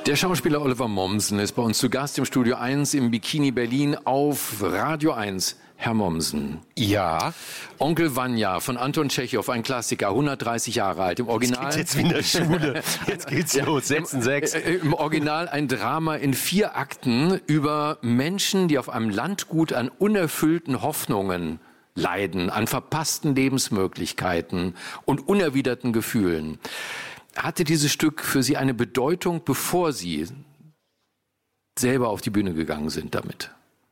Der Schauspieler Oliver Mommsen ist bei uns zu Gast im Studio 1 im Bikini Berlin auf Radio 1. Herr Mommsen. Ja. Onkel Vanya von Anton Tschechow, ein Klassiker, 130 Jahre alt. Im Original. Jetzt wie in der Schule. Jetzt geht's los. 6. Im Original ein Drama in 4 Akten über Menschen, die auf einem Landgut an unerfüllten Hoffnungen leiden, an verpassten Lebensmöglichkeiten und unerwiderten Gefühlen. Hatte dieses Stück für Sie eine Bedeutung, bevor Sie selber auf die Bühne gegangen sind damit?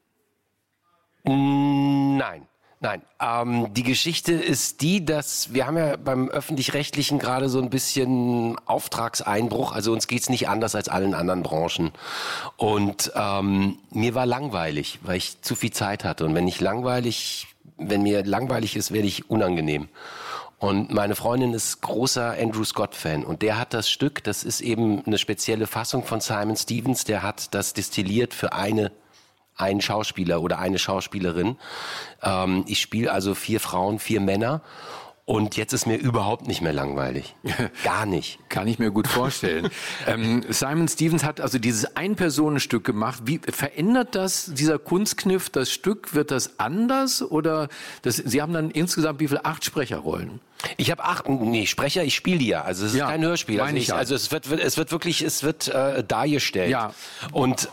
Nein. Die Geschichte ist die, dass wir haben ja beim Öffentlich-Rechtlichen gerade so ein bisschen Auftragseinbruch. Also uns geht's nicht anders als allen anderen Branchen. Und mir war langweilig, weil ich zu viel Zeit hatte. Und wenn mir langweilig ist, werde ich unangenehm. Und meine Freundin ist großer Andrew Scott-Fan und der hat das Stück, das ist eben eine spezielle Fassung von Simon Stevens, der hat das destilliert für einen Schauspieler oder eine Schauspielerin. Ich spiele also 4 Frauen, 4 Männer. Und jetzt ist mir überhaupt nicht mehr langweilig. Gar nicht. Kann ich mir gut vorstellen. Simon Stevens hat also dieses Ein-Personen-Stück gemacht. Wie verändert das, dieser Kunstkniff, das Stück? Wird das anders? Oder Sie haben dann insgesamt wie viel? 8 Sprecherrollen? Ich habe 8 Sprecher, ich spiele die ja. Also es ist kein Hörspiel. Also es wird dargestellt. Ja. Und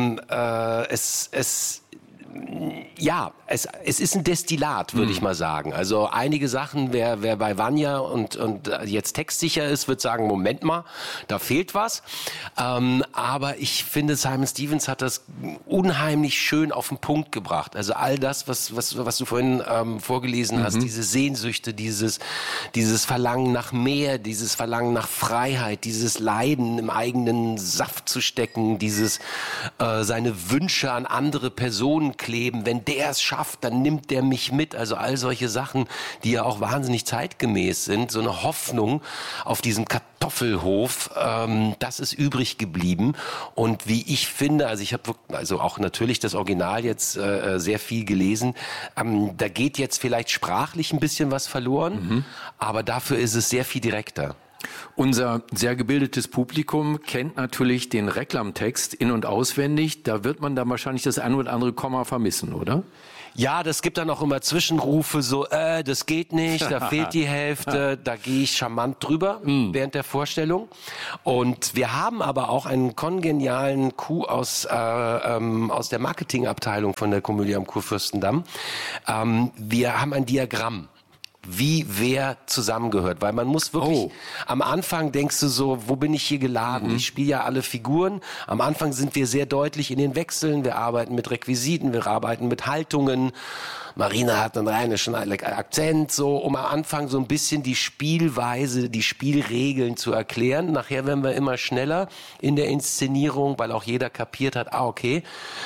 es ist ein Destillat, würde ich mal sagen. Also einige Sachen, wer bei Vanya und jetzt textsicher ist, wird sagen, Moment mal, da fehlt was. Aber ich finde, Simon Stevens hat das unheimlich schön auf den Punkt gebracht. Also all das, was du vorhin vorgelesen hast, diese Sehnsüchte, dieses Verlangen nach mehr, dieses Verlangen nach Freiheit, dieses Leiden im eigenen Saft zu stecken, dieses seine Wünsche an andere Personen kleben. Wenn der es schafft, dann nimmt der mich mit. Also all solche Sachen, die ja auch wahnsinnig zeitgemäß sind. So eine Hoffnung auf diesem Kartoffelhof, das ist übrig geblieben. Und wie ich finde, also ich habe auch natürlich das Original jetzt sehr viel gelesen. Da geht jetzt vielleicht sprachlich ein bisschen was verloren, aber dafür ist es sehr viel direkter. Unser sehr gebildetes Publikum kennt natürlich den Reklamtext in- und auswendig. Da wird man dann wahrscheinlich das ein oder andere Komma vermissen, oder? Ja, das gibt dann auch immer Zwischenrufe, so, das geht nicht, da fehlt die Hälfte, da gehe ich charmant drüber während der Vorstellung. Und wir haben aber auch einen kongenialen Coup aus der Marketingabteilung von der Komödie am Kurfürstendamm. Wir haben ein Diagramm, wie wer zusammengehört, weil man muss wirklich, am Anfang denkst du so, wo bin ich hier geladen? Ich spiele ja alle Figuren, am Anfang sind wir sehr deutlich in den Wechseln, wir arbeiten mit Requisiten, wir arbeiten mit Haltungen, Marina hat einen rheinischen Akzent, so, um am Anfang so ein bisschen die Spielweise, die Spielregeln zu erklären. Nachher werden wir immer schneller in der Inszenierung, weil auch jeder kapiert hat, okay,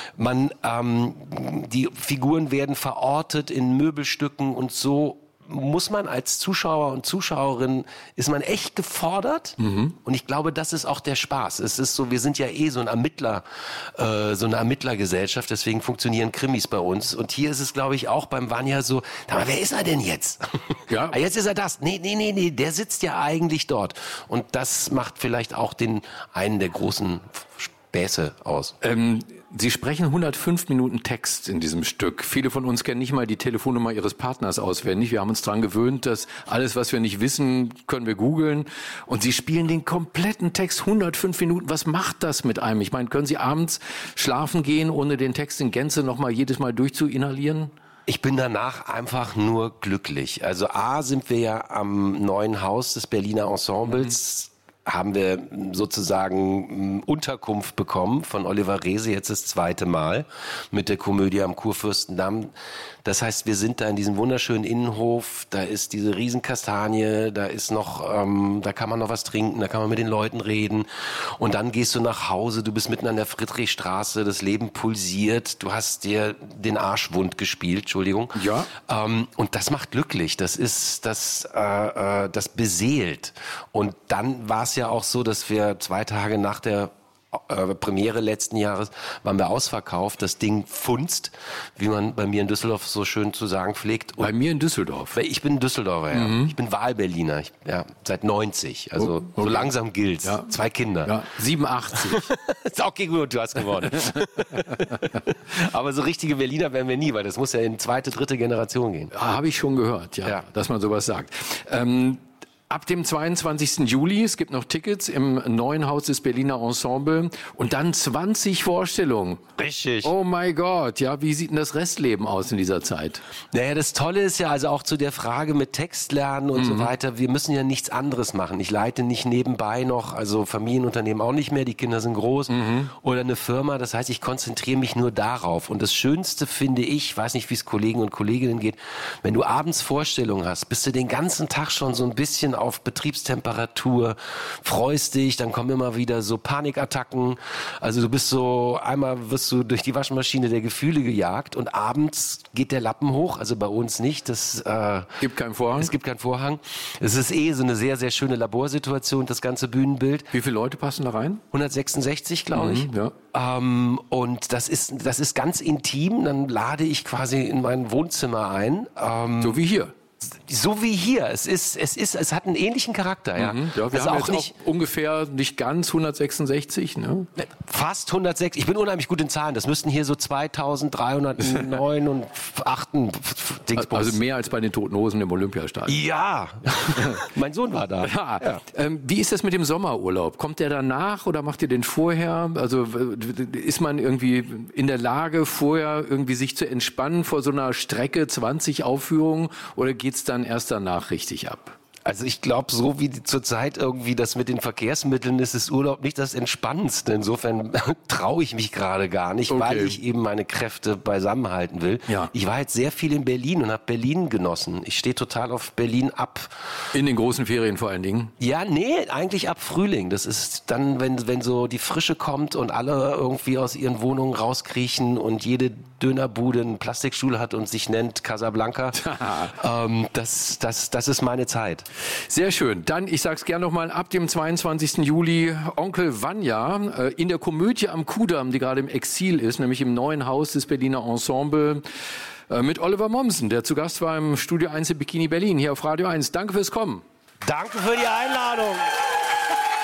die Figuren werden verortet in Möbelstücken und so muss man als Zuschauer und Zuschauerin, ist man echt gefordert. Und ich glaube, das ist auch der Spaß. Es ist so, wir sind ja so ein so eine Ermittlergesellschaft, deswegen funktionieren Krimis bei uns. Und hier ist es, glaube ich, auch beim Vanya so, aber wer ist er denn jetzt? Ja. Jetzt ist er das. Nee, der sitzt ja eigentlich dort. Und das macht vielleicht auch einen der großen Späße aus. Sie sprechen 105 Minuten Text in diesem Stück. Viele von uns kennen nicht mal die Telefonnummer ihres Partners auswendig. Wir haben uns daran gewöhnt, dass alles, was wir nicht wissen, können wir googeln. Und Sie spielen den kompletten Text 105 Minuten. Was macht das mit einem? Ich meine, können Sie abends schlafen gehen, ohne den Text in Gänze nochmal jedes Mal durchzuinhalieren? Ich bin danach einfach nur glücklich. Also sind wir ja am neuen Haus des Berliner Ensembles, haben wir sozusagen Unterkunft bekommen von Oliver Reese, jetzt das 2. Mal mit der Komödie am Kurfürstendamm. Das heißt, wir sind da in diesem wunderschönen Innenhof, da ist diese Riesenkastanie, da ist noch, da kann man noch was trinken, da kann man mit den Leuten reden und dann gehst du nach Hause, du bist mitten an der Friedrichstraße, das Leben pulsiert, du hast dir den Arsch wund gespielt, Entschuldigung. Ja. Und das macht glücklich, das beseelt. Und dann war es ja auch so, dass wir 2 Tage nach der Premiere letzten Jahres waren wir ausverkauft. Das Ding funzt, wie man bei mir in Düsseldorf so schön zu sagen pflegt. Bei mir in Düsseldorf? Ich bin Düsseldorfer, ja. Ich bin Wahlberliner, seit 90. Also so langsam gilt's. Ja. 2 Kinder. Ja, 87. Okay, gut, du hast gewonnen. Aber so richtige Berliner werden wir nie, weil das muss ja in 2., 3. Generation gehen. Habe ich schon gehört, dass man sowas sagt. Ab dem 22. Juli, es gibt noch Tickets im neuen Haus des Berliner Ensemble und dann 20 Vorstellungen. Richtig. Oh mein Gott, ja, wie sieht denn das Restleben aus in dieser Zeit? Naja, das Tolle ist ja, also auch zu der Frage mit Text lernen und so weiter, wir müssen ja nichts anderes machen. Ich leite nicht nebenbei noch, also Familienunternehmen auch nicht mehr, die Kinder sind groß oder eine Firma, das heißt, ich konzentriere mich nur darauf. Und das Schönste finde ich, weiß nicht, wie es Kollegen und Kolleginnen geht, wenn du abends Vorstellungen hast, bist du den ganzen Tag schon so ein bisschen auf Betriebstemperatur, freust dich, dann kommen immer wieder so Panikattacken. Also du bist so, einmal wirst du durch die Waschmaschine der Gefühle gejagt und abends geht der Lappen hoch, also bei uns nicht. Gibt keinen Vorhang? Es gibt keinen Vorhang. Es ist so eine sehr, sehr schöne Laborsituation, das ganze Bühnenbild. Wie viele Leute passen da rein? 166, glaube ich. Ja. Und das ist ganz intim, dann lade ich quasi in mein Wohnzimmer ein. So wie hier. So wie hier. Es hat einen ähnlichen Charakter, ja. Ja, wir haben jetzt auch ungefähr nicht ganz 166, ne? Fast 106. Ich bin unheimlich gut in Zahlen. Das müssten hier so 2309 und 8 Dingsbums. Also mehr als bei den Toten Hosen im Olympiastadion. Ja. Mein Sohn war da. Ja. Wie ist das mit dem Sommerurlaub? Kommt der danach oder macht ihr den vorher? Also ist man irgendwie in der Lage, vorher irgendwie sich zu entspannen vor so einer Strecke, 20 Aufführungen, oder geht's dann erst danach richtig ab? Also ich glaube, so wie zurzeit irgendwie das mit den Verkehrsmitteln ist Urlaub nicht das Entspannendste. Insofern traue ich mich gerade gar nicht, weil ich eben meine Kräfte beisammenhalten will. Ja. Ich war jetzt sehr viel in Berlin und habe Berlin genossen. Ich stehe total auf Berlin ab. In den großen Ferien vor allen Dingen? Ja, nee, eigentlich ab Frühling. Das ist dann, wenn so die Frische kommt und alle irgendwie aus ihren Wohnungen rauskriechen und jede Dönerbude einen Plastikstuhl hat und sich nennt Casablanca. Das ist meine Zeit. Sehr schön. Dann, ich sag's gern nochmal, ab dem 22. Juli Onkel Vanya in der Komödie am Kudamm, die gerade im Exil ist, nämlich im neuen Haus des Berliner Ensemble mit Oliver Mommsen, der zu Gast war im Studio 1 in Bikini Berlin, hier auf Radio 1. Danke fürs Kommen. Danke für die Einladung.